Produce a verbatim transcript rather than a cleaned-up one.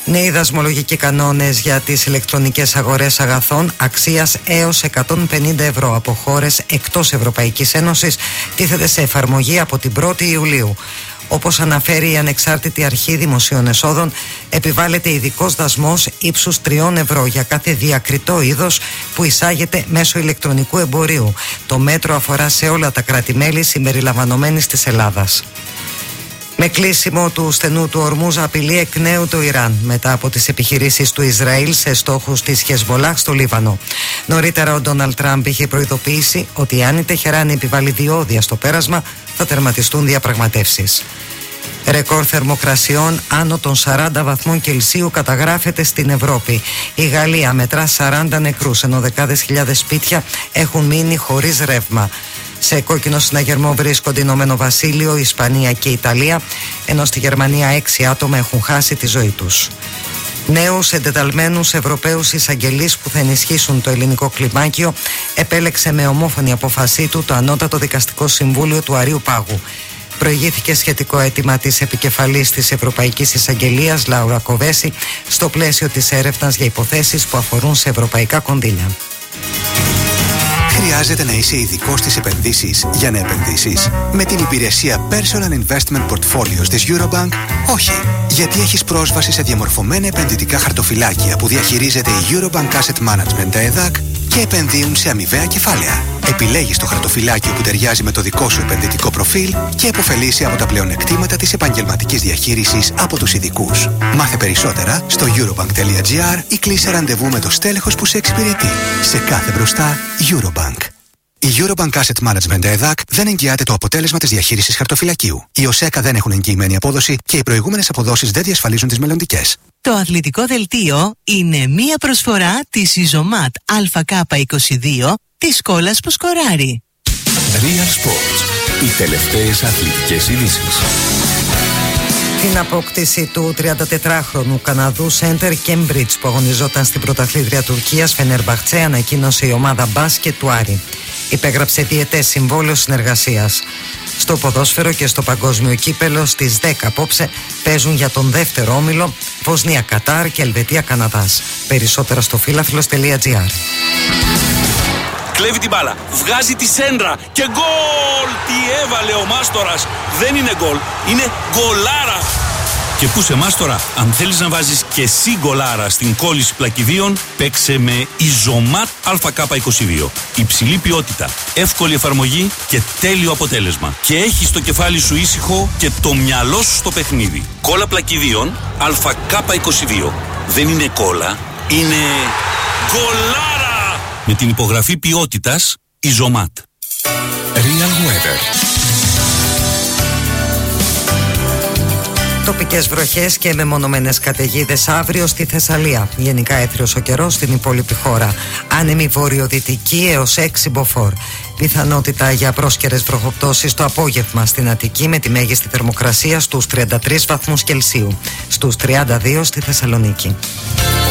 Νέοι δασμολογικοί κανόνες για τις ηλεκτρονικές αγορές αγαθών αξίας έως εκατόν πενήντα ευρώ από χώρες εκτός Ευρωπαϊκής Ένωσης τίθεται σε εφαρμογή από την πρώτη Ιουλίου. Όπως αναφέρει η Ανεξάρτητη Αρχή Δημοσίων Εσόδων, επιβάλλεται ειδικός δασμός ύψους τριών ευρώ για κάθε διακριτό είδος που εισάγεται μέσω ηλεκτρονικού εμπορίου. Το μέτρο αφορά σε όλα τα κράτη-μέλη συμπεριλαμβανομένης της Ελλάδας. Με κλείσιμο του στενού του Ορμούζ απειλεί εκ νέου το Ιράν μετά από τις επιχειρήσεις του Ισραήλ σε στόχους της Χεσμολάχ στο Λίβανο. Νωρίτερα ο Ντόναλντ Τραμπ είχε προειδοποιήσει ότι αν η Τεχεράν επιβάλλει διόδια στο πέρασμα θα τερματιστούν διαπραγματεύσεις. Ρεκόρ θερμοκρασιών άνω των σαράντα βαθμών Κελσίου καταγράφεται στην Ευρώπη. Η Γαλλία μετρά σαράντα νεκρούς, ενώ δεκάδες χιλιάδες σπίτια έχουν μείνει χωρίς ρεύμα. Σε κόκκινο συναγερμό βρίσκονται Ηνωμένο Βασίλειο, Ισπανία και Ιταλία, ενώ στη Γερμανία έξι άτομα έχουν χάσει τη ζωή τους. Νέους εντεταλμένους Ευρωπαίους εισαγγελείς που θα ενισχύσουν το ελληνικό κλιμάκιο επέλεξε με ομόφωνη απόφασή του το Ανώτατο Δικαστικό Συμβούλιο του Αρείου Πάγου. Προηγήθηκε σχετικό αίτημα της επικεφαλής της Ευρωπαϊκής Εισαγγελίας Λάουρα Κοβέση στο πλαίσιο της έρευνας για υποθέσεις που αφορούν σε ευρωπαϊκά κονδύλια. Χρειάζεται να είσαι ειδικός στις επενδύσεις για να επενδύσεις? Με την υπηρεσία Personal Investment Portfolios της Eurobank, όχι. Γιατί έχεις πρόσβαση σε διαμορφωμένα επενδυτικά χαρτοφυλάκια που διαχειρίζεται η Eurobank Asset Management ι ντι έι σι και επενδύουν σε αμοιβαία κεφάλαια. Επιλέγεις το χαρτοφυλάκιο που ταιριάζει με το δικό σου επενδυτικό προφίλ και επωφελείσαι από τα πλεονεκτήματα της επαγγελματικής διαχείρισης από τους ειδικούς. Μάθε περισσότερα στο eurobank.gr ή κλείσε ραντεβού με το στέλεχος που σε εξυπηρετεί. Σε κάθε μπροστά, Eurobank. Η Eurobank Asset Management ι ντι έι σι δεν εγγυάται το αποτέλεσμα της διαχείρισης χαρτοφυλακίου. Οι ΟΣΕΚΑ δεν έχουν εγγυημένη απόδοση και οι προηγούμενες αποδόσεις δεν διασφαλίζουν τις μελλοντικές. Το αθλητικό δελτίο είναι μία προσφορά της Ιζωμάτ Α Κ είκοσι δύο της κόλλας που σκοράρει. Real Sports. Οι τελευταίες αθλητικές ειδήσεις. Την απόκτηση του τριαντατετράχρονου Καναδού Σέντερ Κέμπριτζ που αγωνιζόταν στην πρωταθλήτρια Τουρκίας Φενερμπαχτσέ ανακοίνωσε η ομάδα μπάσκετ του Άρη. Υπέγραψε διετές συμβόλαιο συνεργασίας. Στο ποδόσφαιρο και στο παγκόσμιο κύπελο στις δέκα απόψε παίζουν για τον δεύτερο όμιλο Βοσνία Κατάρ και Ελβετία Καναδάς. Περισσότερα στο φίλαθλος.gr. Κλέβει την μπάλα, βγάζει τη σέντρα και γκολ! Τι έβαλε ο Μάστορας! Δεν είναι γκολ, είναι γκολάρα! Και πού σε Μάστορα, αν θέλεις να βάζεις και εσύ γκολάρα στην κόλληση πλακιδίων, παίξε με Ιζωμάτ Α Κ είκοσι δύο. Υψηλή ποιότητα, εύκολη εφαρμογή και τέλειο αποτέλεσμα. Και έχεις το κεφάλι σου ήσυχο και το μυαλό σου στο παιχνίδι. Κόλλα πλακιδίων Α Κ είκοσι δύο. Δεν είναι κόλλα, είναι γκολάρα! Με την υπογραφή ποιότητας Ιζωμάτ. Real Weather. Τοπικές βροχές και μεμονωμένες καταιγίδες αύριο στη Θεσσαλία. Γενικά έθριος ο καιρός στην υπόλοιπη χώρα. Άνεμη βορειοδυτική έως έξι μποφόρ. Πιθανότητα για πρόσκαιρες βροχοπτώσεις το απόγευμα στην Αττική με τη μέγιστη θερμοκρασία στους τριάντα τρεις βαθμούς Κελσίου. Στους τριάντα δύο στη Θεσσαλονίκη.